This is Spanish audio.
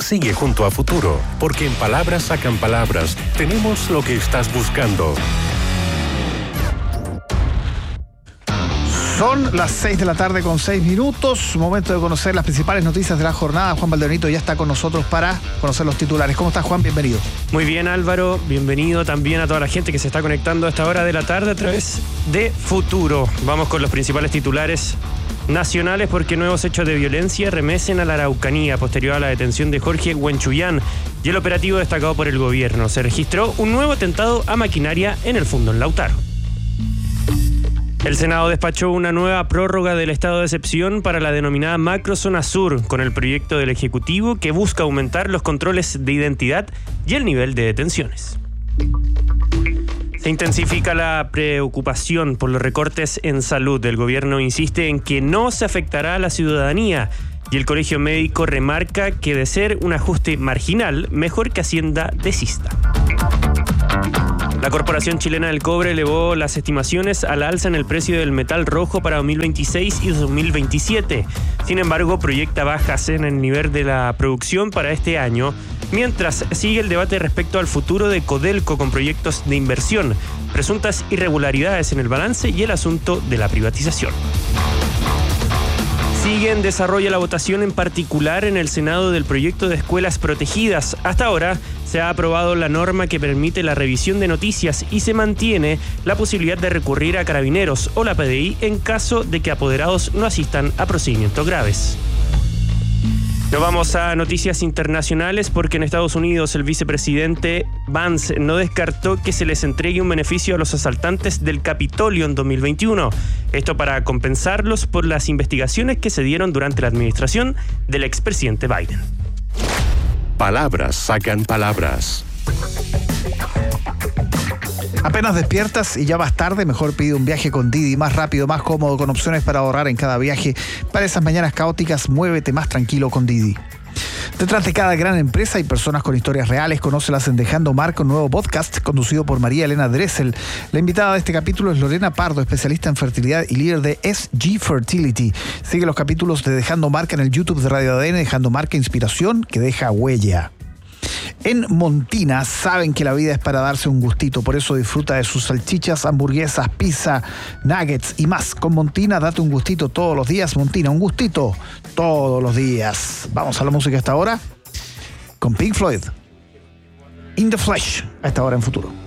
sigue junto a Futuro, porque en Palabras Sacan Palabras tenemos lo que estás buscando. Son las 6 de la tarde con 6 minutos. Momento de conocer las principales noticias de la jornada. Juan Valdebenito ya está con nosotros para conocer los titulares. ¿Cómo estás, Juan? Bienvenido. Muy bien, Álvaro. Bienvenido también a toda la gente que se está conectando a esta hora de la tarde a través de Futuro. Vamos con los principales titulares nacionales, porque nuevos hechos de violencia remecen a la Araucanía posterior a la detención de Jorge Huenchuyán y el operativo destacado por el gobierno. Se registró un nuevo atentado a maquinaria en el Fondón Lautaro. El Senado despachó una nueva prórroga del estado de excepción para la denominada Macrozona Sur, con el proyecto del Ejecutivo que busca aumentar los controles de identidad y el nivel de detenciones. Se intensifica la preocupación por los recortes en salud. El gobierno insiste en que no se afectará a la ciudadanía y el Colegio Médico remarca que de ser un ajuste marginal, mejor que Hacienda desista. La Corporación Chilena del Cobre elevó las estimaciones al alza en el precio del metal rojo para 2026 y 2027. Sin embargo, proyecta bajas en el nivel de la producción para este año, mientras sigue el debate respecto al futuro de Codelco con proyectos de inversión, presuntas irregularidades en el balance y el asunto de la privatización. Sigue en desarrollo la votación en particular en el Senado del proyecto de escuelas protegidas. Hasta ahora se ha aprobado la norma que permite la revisión de noticias y se mantiene la posibilidad de recurrir a Carabineros o la PDI en caso de que apoderados no asistan a procedimientos graves. Nos vamos a noticias internacionales, porque en Estados Unidos el vicepresidente Vance no descartó que se les entregue un beneficio a los asaltantes del Capitolio en 2021. Esto para compensarlos por las investigaciones que se dieron durante la administración del expresidente Biden. Palabras Sacan Palabras. Apenas despiertas y ya vas tarde, mejor pide un viaje con Didi, más rápido, más cómodo, con opciones para ahorrar en cada viaje. Para esas mañanas caóticas, muévete más tranquilo con Didi. Detrás de cada gran empresa hay personas con historias reales. Conócelas en Dejando Marca, un nuevo podcast conducido por María Elena Dressel. La invitada de este capítulo es Lorena Pardo, especialista en fertilidad y líder de SG Fertility. Sigue los capítulos de Dejando Marca en el YouTube de Radio ADN. Dejando Marca, inspiración que deja huella. En Montina saben que la vida es para darse un gustito, por eso disfruta de sus salchichas, hamburguesas, pizza, nuggets y más. Con Montina date un gustito todos los días. Montina, un gustito todos los días. Vamos a la música a esta hora con Pink Floyd, In the Flesh, a esta hora en Futuro.